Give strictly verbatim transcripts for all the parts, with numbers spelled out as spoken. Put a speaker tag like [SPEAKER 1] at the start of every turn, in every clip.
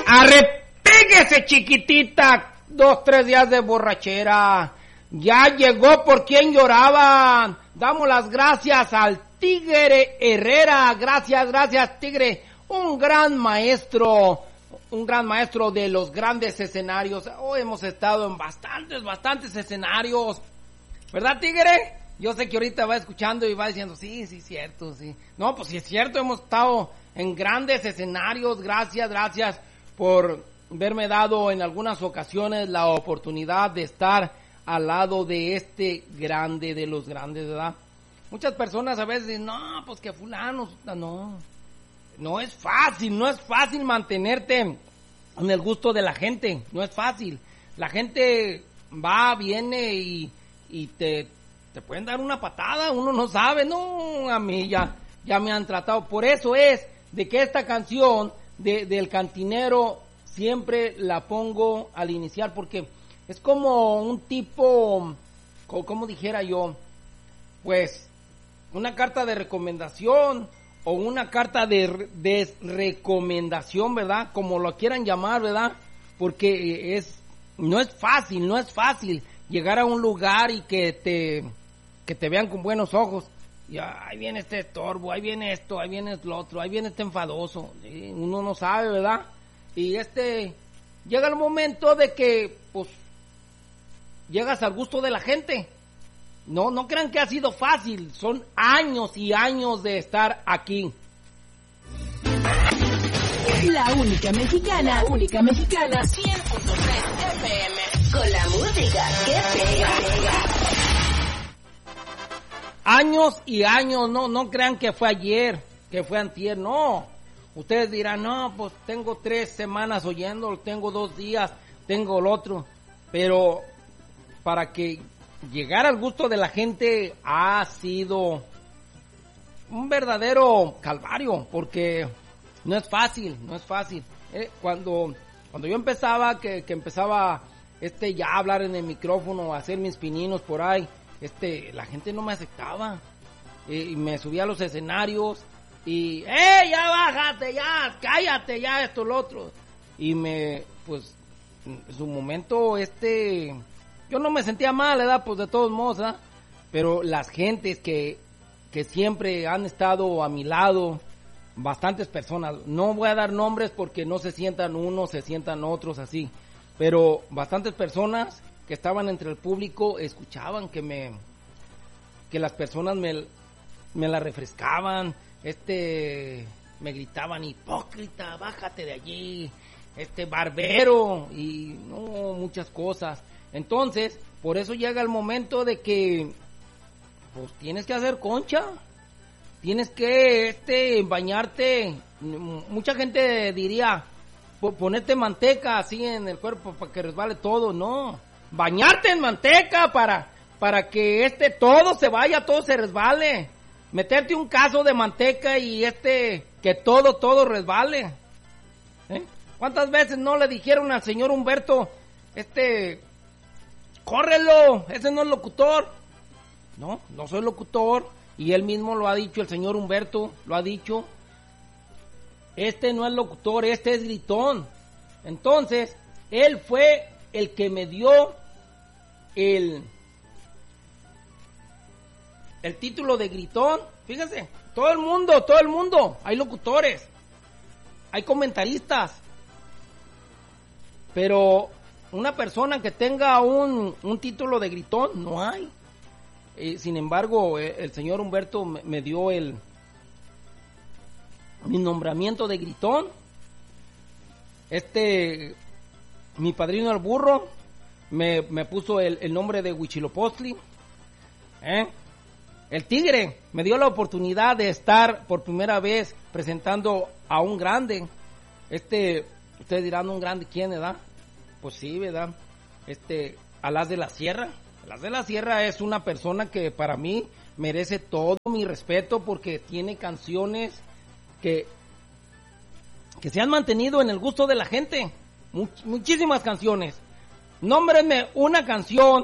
[SPEAKER 1] Arrepíguese, chiquitita, dos, tres días de borrachera. Ya llegó por quien lloraban. Damos las gracias al Tigre Herrera. Gracias, gracias, Tigre. Un gran maestro, un gran maestro de los grandes escenarios. Hoy hemos estado en bastantes, bastantes escenarios. ¿Verdad, Tigre? Yo sé que ahorita va escuchando y va diciendo, sí, sí, cierto, sí. No, pues sí es cierto, hemos estado en grandes escenarios. Gracias, gracias por haberme dado en algunas ocasiones la oportunidad de estar al lado de este grande de los grandes, ¿verdad? Muchas personas a veces dicen, no, pues que fulano, no. No es fácil, no es fácil mantenerte en el gusto de la gente, no es fácil. La gente va, viene y, y te, te pueden dar una patada, uno no sabe, no, a mí ya, ya me han tratado. Por eso es de que esta canción de, del Cantinero siempre la pongo al iniciar, porque es como un tipo, como, como dijera yo, pues, una carta de recomendación o una carta de desrecomendación, ¿verdad? Como lo quieran llamar, ¿verdad? Porque es, no es fácil, no es fácil llegar a un lugar y que te, que te vean con buenos ojos. Y ahí viene este estorbo, ahí viene esto, ahí viene lo otro, ahí viene este enfadoso. ¿Sí? Uno no sabe, ¿verdad? Y este, llega el momento de que, pues, llegas al gusto de la gente. No, no crean que ha sido fácil, son años y años de estar aquí.
[SPEAKER 2] La única mexicana, la única mexicana, cien punto tres F M, con la música que pega.
[SPEAKER 1] Años y años, no, no crean que fue ayer, que fue antier, no. Ustedes dirán, no, pues tengo tres semanas oyéndolo, tengo dos días, tengo el otro, pero para que llegar al gusto de la gente ha sido un verdadero calvario, porque no es fácil, no es fácil. Eh, cuando cuando yo empezaba, que, que empezaba este ya a hablar en el micrófono, a hacer mis pininos por ahí, este la gente no me aceptaba, eh, y me subía a los escenarios y ¡eh, ya bájate, ya, cállate, ya, esto, lo otro! Y me, pues, en su momento, este... yo no me sentía mal, ¿verdad? Pues de todos modos, ¿verdad? Pero las gentes que, que siempre han estado a mi lado, bastantes personas, no voy a dar nombres porque no se sientan unos, se sientan otros así, pero bastantes personas que estaban entre el público escuchaban que me, que las personas me, me la refrescaban, este, me gritaban, hipócrita, bájate de allí, este, barbero, y no, muchas cosas. Entonces, por eso llega el momento de que, pues, tienes que hacer concha, tienes que, este, bañarte. Mucha gente diría, ponerte manteca así en el cuerpo para que resbale todo. No, bañarte en manteca para, para que, este, todo se vaya, todo se resbale. Meterte un caso de manteca y, este, que todo, todo resbale. ¿Eh? ¿Cuántas veces no le dijeron al señor Humberto, este... córrelo, ese no es locutor? No, no soy locutor, y él mismo lo ha dicho, el señor Humberto lo ha dicho, este no es locutor, este es gritón. Entonces, él fue el que me dio el, el título de gritón. Fíjense, todo el mundo, todo el mundo, hay locutores, hay comentaristas, pero una persona que tenga un, un título de gritón, no hay. Eh, sin embargo, eh, el señor Humberto me, me dio el mi nombramiento de gritón. Este, mi padrino el burro, me, me puso el, el nombre de Huitzilopochtli. ¿Eh? El tigre me dio la oportunidad de estar por primera vez presentando a un grande. Este, ustedes dirán, ¿un grande quién, verdad? Pues sí, ¿verdad? Este, Alas de la Sierra. Alas de la Sierra es una persona que para mí merece todo mi respeto porque tiene canciones que, que se han mantenido en el gusto de la gente. Much, muchísimas canciones. Nómbrenme una canción.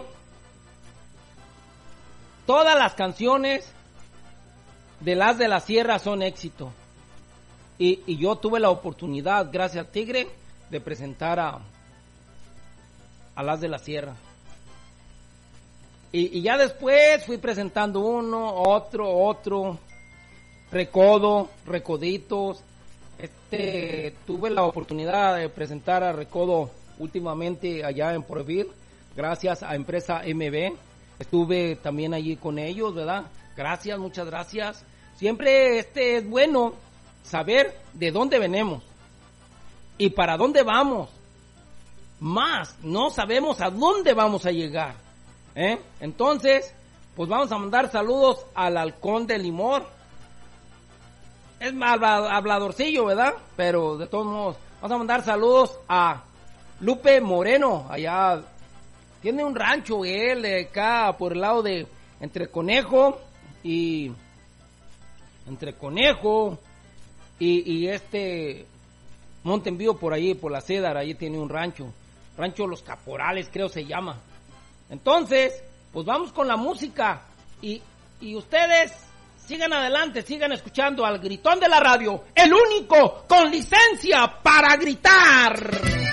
[SPEAKER 1] Todas las canciones de Alas de la Sierra son éxito. Y, y yo tuve la oportunidad, gracias al Tigre, de presentar a, a Las de la Sierra. Y, y ya después fui presentando uno, otro, otro, Recodo, Recoditos. Este, tuve la oportunidad de presentar a Recodo últimamente allá en Porvir, gracias a empresa M B. Estuve también allí con ellos, ¿verdad? Gracias, muchas gracias. Siempre este es bueno saber de dónde venimos y para dónde vamos. Más, no sabemos a dónde vamos a llegar, ¿eh? Entonces, pues vamos a mandar saludos al Halcón de Limor. Es habladorcillo, ¿verdad? Pero de todos modos, vamos a mandar saludos a Lupe Moreno, allá tiene un rancho él, acá por el lado de, entre Conejo y, entre Conejo y, y este, Montenvío por ahí, por la Cedar, ahí tiene un rancho, Rancho Los Caporales creo se llama. Entonces, pues vamos con la música y, y ustedes sigan adelante, sigan escuchando al Gritón de la Radio, el único con licencia para gritar.